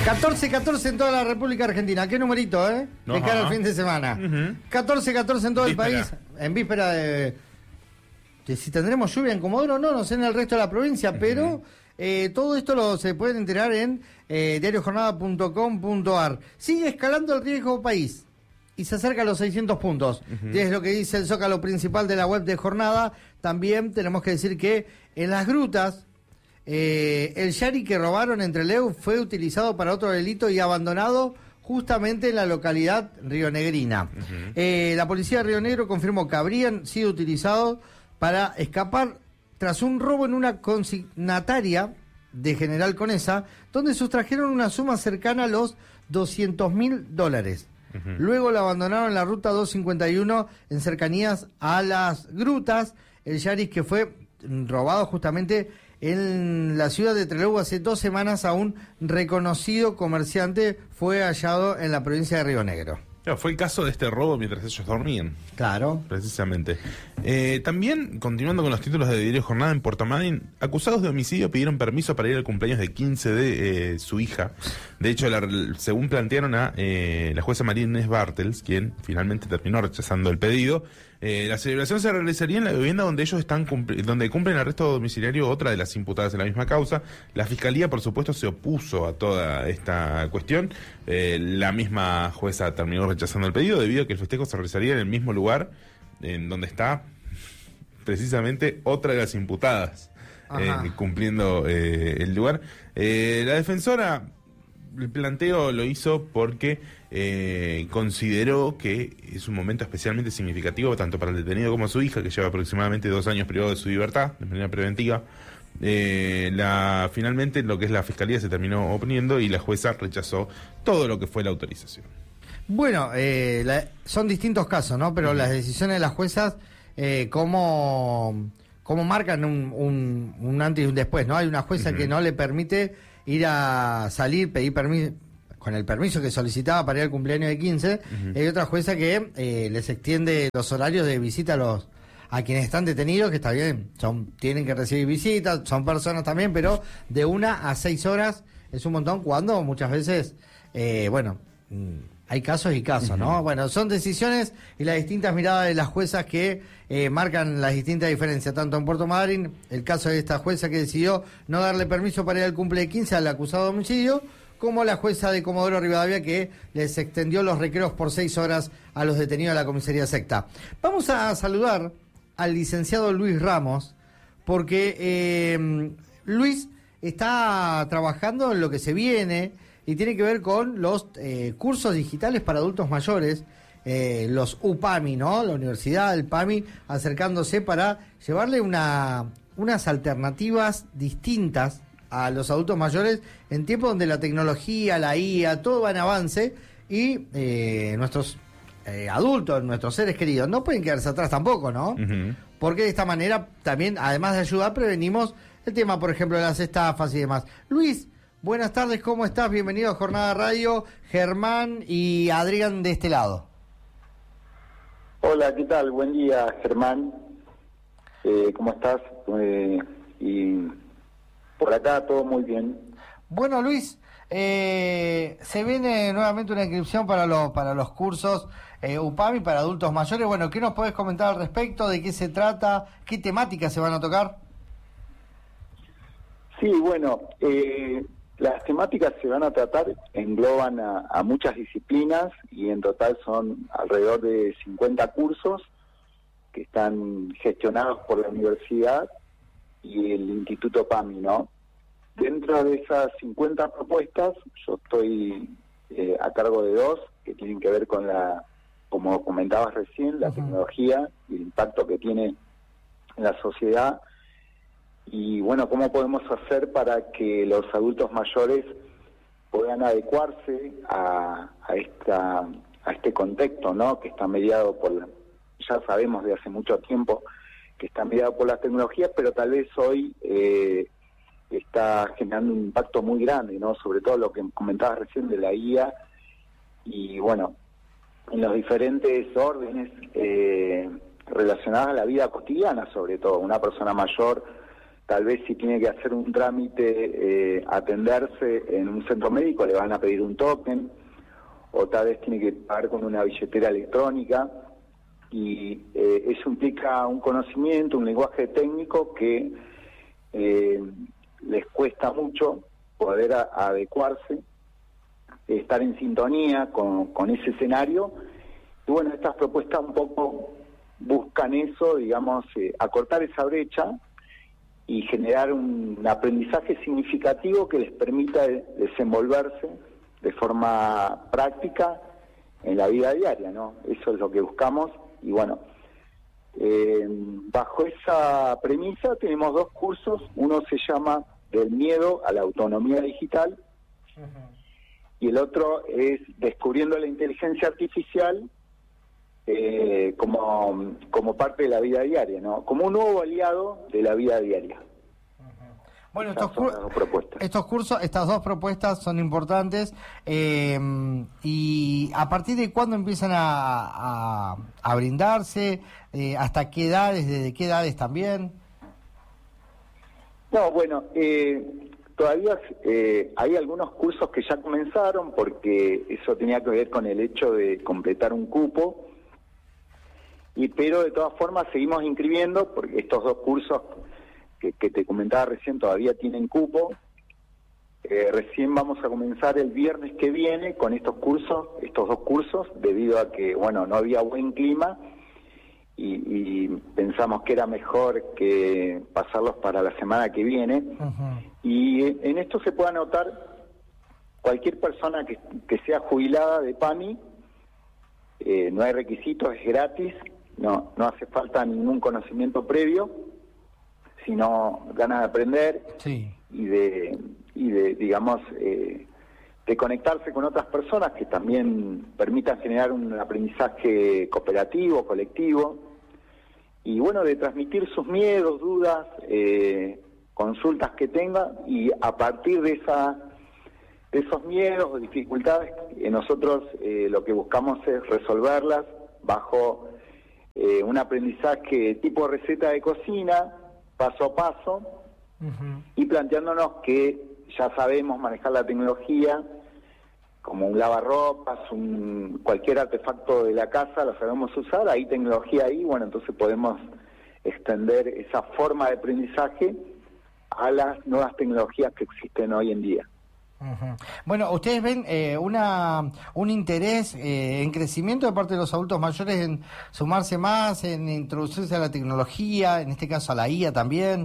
14-14 en toda la República Argentina. ¿Qué numerito, de cara al fin de semana? 14-14 en todo el país. En víspera de si tendremos lluvia en Comodoro, no sé en el resto de la provincia, pero todo esto se pueden enterar en diariojornada.com.ar. Sigue escalando el riesgo país y se acerca a los 600 puntos. Es lo que dice el zócalo principal de la web de Jornada. También tenemos que decir que en las grutas el Yari que robaron en Trelew fue utilizado para otro delito y abandonado justamente en la localidad rionegrina. La policía de Río Negro confirmó que habrían sido utilizados para escapar tras un robo en una consignataria de General Conesa, donde sustrajeron una suma cercana a los $200.000. Luego lo abandonaron en la ruta 251 en cercanías a las grutas. El Yaris que fue robado justamente en la ciudad de Trelew hace 2 semanas a un reconocido comerciante fue hallado en la provincia de Río Negro. Claro, fue el caso de este robo mientras ellos dormían. Claro. Precisamente. También, continuando con los títulos de Diario Jornada, en Puerto Madryn, acusados de homicidio pidieron permiso para ir al cumpleaños de 15 de su hija. De hecho, según plantearon a la jueza María Inés Bartels, quien finalmente terminó rechazando el pedido, la celebración se realizaría en la vivienda donde ellos donde cumplen arresto domiciliario otra de las imputadas en la misma causa. La fiscalía, por supuesto, se opuso a toda esta cuestión. La misma jueza terminó rechazando el pedido debido a que el festejo se realizaría en el mismo lugar en donde está precisamente otra de las imputadas cumpliendo el lugar. La defensora, el planteo lo hizo porque consideró que es un momento especialmente significativo tanto para el detenido como su hija, que lleva aproximadamente 2 años privado de su libertad de manera preventiva. Finalmente lo que es la fiscalía se terminó oponiendo y la jueza rechazó todo lo que fue la autorización. Bueno, son distintos casos, ¿no? Pero las decisiones de las juezas, ¿cómo marcan un antes y un después, ¿no? Hay una jueza que no le permite ir a salir, pedir permiso, con el permiso que solicitaba para ir al cumpleaños de 15, y hay otra jueza que les extiende los horarios de visita a quienes están detenidos, que está bien, tienen que recibir visitas, son personas también, pero de 1 a 6 horas es un montón, cuando muchas veces, hay casos y casos, ¿no? Bueno, son decisiones y las distintas miradas de las juezas que marcan las distintas diferencias, tanto en Puerto Madryn, el caso de esta jueza que decidió no darle permiso para ir al cumple de 15 al acusado de homicidio, como la jueza de Comodoro Rivadavia que les extendió los recreos por 6 horas a los detenidos de la comisaría secta. Vamos a saludar al licenciado Luis Ramos, porque Luis está trabajando en lo que se viene y tiene que ver con los cursos digitales para adultos mayores, los UPAMI, ¿no? La universidad, el PAMI, acercándose para llevarle unas alternativas distintas a los adultos mayores en tiempos donde la tecnología, la IA, todo va en avance y nuestros adultos, nuestros seres queridos, no pueden quedarse atrás tampoco, ¿no? Porque de esta manera también, además de ayudar, prevenimos el tema, por ejemplo, de las estafas y demás. Luis, buenas tardes, ¿cómo estás? Bienvenido a Jornada Radio, Germán y Adrián de este lado. Hola, ¿qué tal? Buen día, Germán. ¿Cómo estás? Y por acá todo muy bien. Bueno, Luis, se viene nuevamente una inscripción para los cursos UPAMI para adultos mayores. Bueno, ¿qué nos podés comentar al respecto? ¿De qué se trata? ¿Qué temáticas se van a tocar? Sí, bueno, las temáticas se van a tratar, engloban a muchas disciplinas y en total son alrededor de 50 cursos que están gestionados por la universidad y el Instituto PAMI, ¿no? Dentro de esas 50 propuestas, yo estoy a cargo de 2 que tienen que ver con como comentabas recién, la tecnología y el impacto que tiene en la sociedad. Y bueno, ¿cómo podemos hacer para que los adultos mayores puedan adecuarse a este contexto, ¿no? Que está mediado ya sabemos de hace mucho tiempo que está mediado por las tecnologías, pero tal vez hoy está generando un impacto muy grande, ¿no? Sobre todo lo que comentabas recién de la IA y bueno, en los diferentes órdenes relacionadas a la vida cotidiana, sobre todo. Una persona mayor tal vez si tiene que hacer un trámite, atenderse en un centro médico, le van a pedir un token, o tal vez tiene que pagar con una billetera electrónica, y eso implica un conocimiento, un lenguaje técnico que les cuesta mucho poder adecuarse, estar en sintonía con ese escenario. Y bueno, estas propuestas un poco buscan eso, digamos, acortar esa brecha y generar un aprendizaje significativo que les permita desenvolverse de forma práctica en la vida diaria, ¿no? Eso es lo que buscamos. Y bueno, bajo esa premisa tenemos 2 cursos. Uno se llama Del miedo a la autonomía digital, y el otro es Descubriendo la inteligencia artificial como parte de la vida diaria, ¿no? Como un nuevo aliado de la vida diaria. Bueno, estos cursos, estas 2 propuestas son importantes. ¿Y a partir de cuándo empiezan a brindarse? ¿Hasta qué edades? ¿Desde qué edades también? No, bueno, todavía hay algunos cursos que ya comenzaron, porque eso tenía que ver con el hecho de completar un cupo, pero de todas formas seguimos inscribiendo, porque estos 2 cursos que te comentaba recién todavía tienen cupo. Recién vamos a comenzar el viernes que viene con estos 2 cursos, debido a que, bueno, no había buen clima, y pensamos que era mejor que pasarlos para la semana que viene. Y en esto se puede anotar cualquier persona que sea jubilada de PAMI. No hay requisitos, es gratis, no hace falta ningún conocimiento previo, sino ganas de aprender. Sí. y de digamos, de conectarse con otras personas que también permitan generar un aprendizaje cooperativo, colectivo, y bueno, de transmitir sus miedos, dudas, consultas que tenga, y a partir de esos miedos o dificultades, nosotros lo que buscamos es resolverlas bajo un aprendizaje tipo receta de cocina, paso a paso, y planteándonos que ya sabemos manejar la tecnología, como un lavarropas, cualquier artefacto de la casa, lo sabemos usar, hay tecnología ahí, bueno, entonces podemos extender esa forma de aprendizaje a las nuevas tecnologías que existen hoy en día. Bueno, ¿ustedes ven un interés en crecimiento de parte de los adultos mayores en sumarse más, en introducirse a la tecnología, en este caso a la IA también?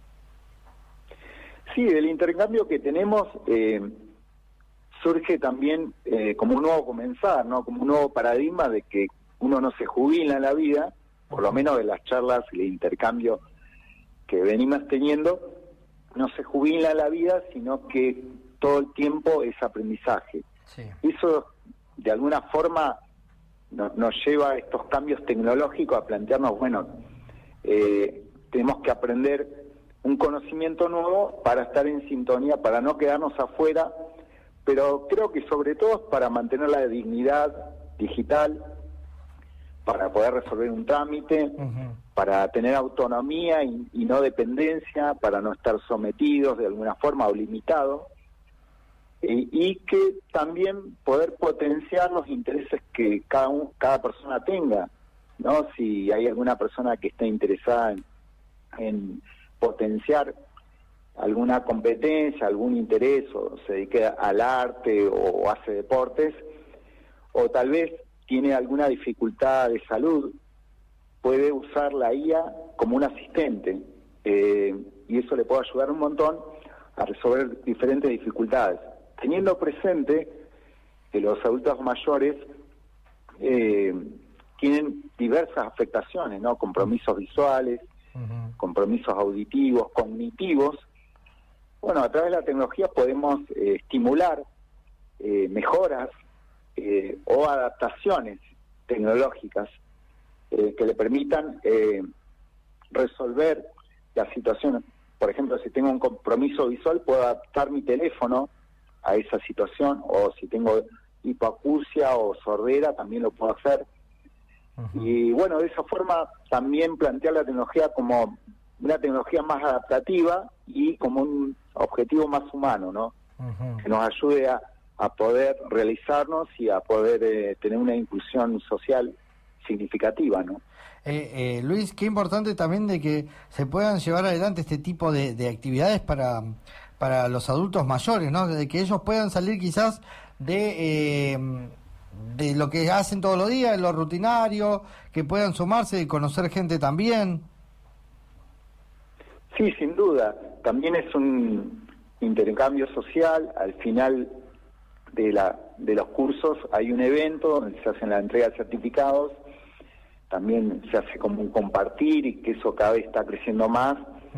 Sí, del intercambio que tenemos surge también como un nuevo comenzar, ¿no? Como un nuevo paradigma de que uno no se jubila en la vida, por lo menos de las charlas y el intercambio que venimos teniendo, no se jubila en la vida, sino que todo el tiempo es aprendizaje. Sí. Eso, de alguna forma, nos lleva a estos cambios tecnológicos a plantearnos, bueno, tenemos que aprender un conocimiento nuevo para estar en sintonía, para no quedarnos afuera, pero creo que sobre todo es para mantener la dignidad digital, para poder resolver un trámite, para tener autonomía y no dependencia, para no estar sometidos de alguna forma o limitados, y que también poder potenciar los intereses que cada persona tenga, ¿no? Si hay alguna persona que esté interesada en potenciar alguna competencia, algún interés, o se dedique al arte o hace deportes, o tal vez tiene alguna dificultad de salud, puede usar la IA como un asistente, y eso le puede ayudar un montón a resolver diferentes dificultades, teniendo presente que los adultos mayores tienen diversas afectaciones, ¿no? Compromisos visuales, compromisos auditivos, cognitivos. Bueno, a través de la tecnología podemos estimular mejoras o adaptaciones tecnológicas que le permitan resolver la situación. Por ejemplo, si tengo un compromiso visual, puedo adaptar mi teléfono a esa situación, o si tengo hipoacusia o sordera, también lo puedo hacer. Y bueno, de esa forma también plantear la tecnología como una tecnología más adaptativa y como un objetivo más humano, ¿no? Que nos ayude a poder realizarnos y a poder tener una inclusión social significativa, ¿no? Luis, qué importante también de que se puedan llevar adelante este tipo de actividades para los adultos mayores, ¿no? De que ellos puedan salir quizás de lo que hacen todos los días, de lo rutinario, que puedan sumarse y conocer gente también. Sí, sin duda. También es un intercambio social. Al final de los cursos hay un evento donde se hacen la entrega de certificados. También se hace como un compartir y que eso cada vez está creciendo más.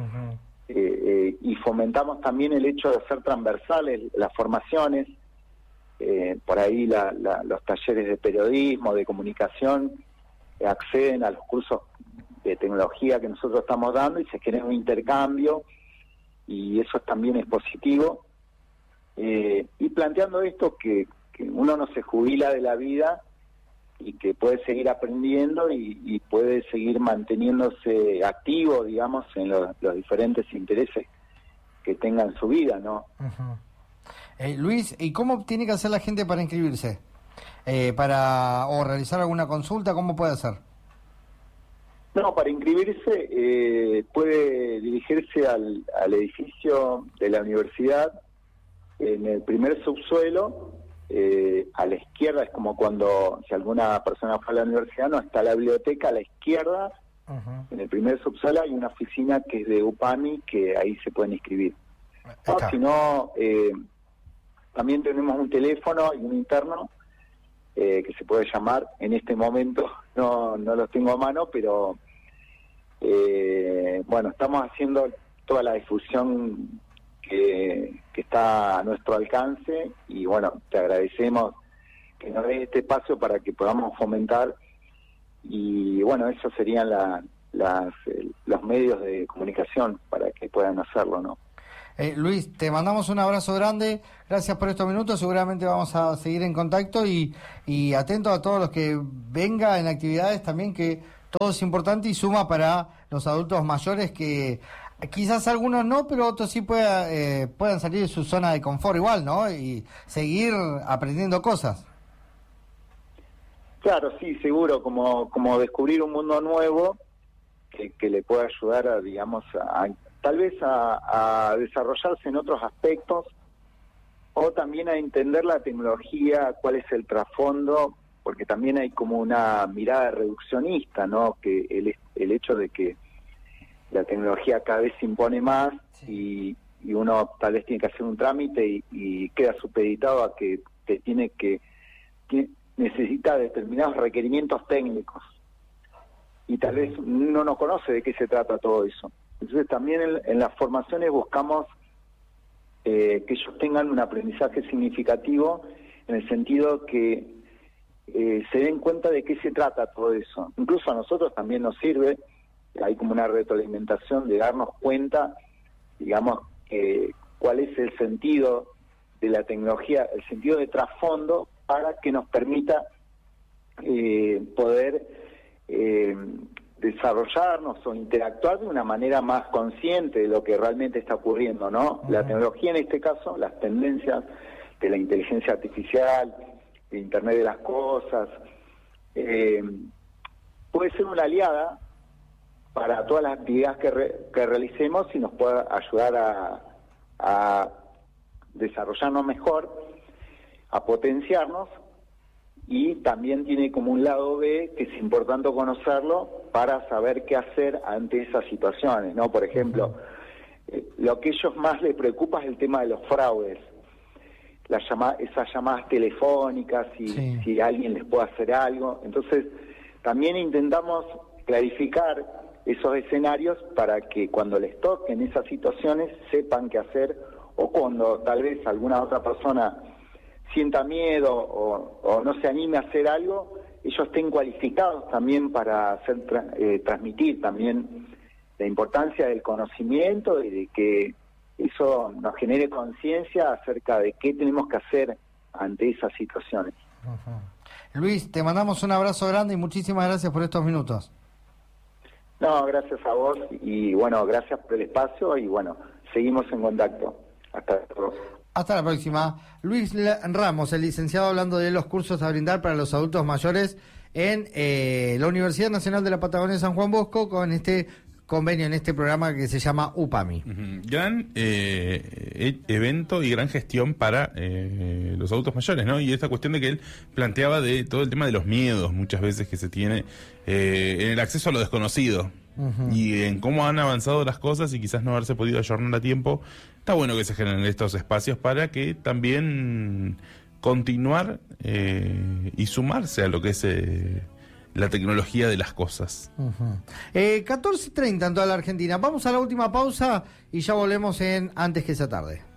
Y fomentamos también el hecho de hacer transversales las formaciones. Por ahí los talleres de periodismo, de comunicación, acceden a los cursos de tecnología que nosotros estamos dando y se genera un intercambio y eso también es positivo. Y planteando esto que uno no se jubila de la vida y que puede seguir aprendiendo y puede seguir manteniéndose activo, digamos, en los diferentes intereses que tenga en su vida, ¿no? Luis, ¿y cómo tiene que hacer la gente para inscribirse? O realizar alguna consulta, ¿cómo puede hacer? No, para inscribirse puede dirigirse al edificio de la universidad, en el primer subsuelo, a la izquierda, es como cuando, si alguna persona fue a la universidad, no está la biblioteca a la izquierda, en el primer subsuelo hay una oficina que es de UPAMI, que ahí se pueden inscribir. Si no, también tenemos un teléfono y un interno que se puede llamar. En este momento no los tengo a mano, pero bueno, estamos haciendo toda la difusión que está a nuestro alcance y bueno, te agradecemos que nos des este espacio para que podamos fomentar y bueno, esos serían los medios de comunicación para que puedan hacerlo, ¿no? Luis, te mandamos un abrazo grande, gracias por estos minutos, seguramente vamos a seguir en contacto y atento a todos los que vengan en actividades también, que todo es importante y suma para los adultos mayores que quizás algunos no, pero otros sí puedan salir de su zona de confort igual, ¿no? Y seguir aprendiendo cosas. Claro, sí, seguro, como descubrir un mundo nuevo que le pueda ayudar a, digamos, tal vez a desarrollarse en otros aspectos o también a entender la tecnología, cuál es el trasfondo, porque también hay como una mirada reduccionista, ¿no? Que el hecho de que la tecnología cada vez se impone más y uno tal vez tiene que hacer un trámite y queda supeditado a que necesita determinados requerimientos técnicos y tal vez uno no conoce de qué se trata todo eso. Entonces también en las formaciones buscamos que ellos tengan un aprendizaje significativo en el sentido que se den cuenta de qué se trata todo eso. Incluso a nosotros también nos sirve, hay como una retroalimentación de darnos cuenta, digamos, cuál es el sentido de la tecnología, el sentido de trasfondo para que nos permita poder desarrollarnos o interactuar de una manera más consciente de lo que realmente está ocurriendo, ¿no? La tecnología en este caso, las tendencias de la inteligencia artificial, de Internet de las cosas, puede ser una aliada para todas las actividades que realicemos y nos pueda ayudar a desarrollarnos mejor, a potenciarnos, y también tiene como un lado B que es importante conocerlo para saber qué hacer ante esas situaciones, ¿no? Por ejemplo, lo que a ellos más les preocupa es el tema de los fraudes, esas llamadas telefónicas, si alguien les puede hacer algo. Entonces, también intentamos clarificar esos escenarios para que cuando les toquen esas situaciones sepan qué hacer, o cuando tal vez alguna otra persona sienta miedo o no se anime a hacer algo, ellos estén cualificados también para transmitir también la importancia del conocimiento y de que eso nos genere conciencia acerca de qué tenemos que hacer ante esas situaciones. Luis, te mandamos un abrazo grande y muchísimas gracias por estos minutos. No, gracias a vos y bueno, gracias por el espacio y bueno, seguimos en contacto. Hasta luego. Hasta la próxima. Luis Ramos, el licenciado, hablando de los cursos a brindar para los adultos mayores en la Universidad Nacional de la Patagonia de San Juan Bosco, con este convenio, en este programa que se llama UPAMI. Gran evento y gran gestión para los adultos mayores, ¿no? Y esta cuestión de que él planteaba de todo el tema de los miedos muchas veces que se tiene en el acceso a lo desconocido. Y en cómo han avanzado las cosas y quizás no haberse podido ayornar a tiempo. Está bueno que se generen estos espacios para que también continuar y sumarse a lo que es la tecnología de las cosas. 14:30 en toda la Argentina. Vamos a la última pausa y ya volvemos en Antes que sea tarde.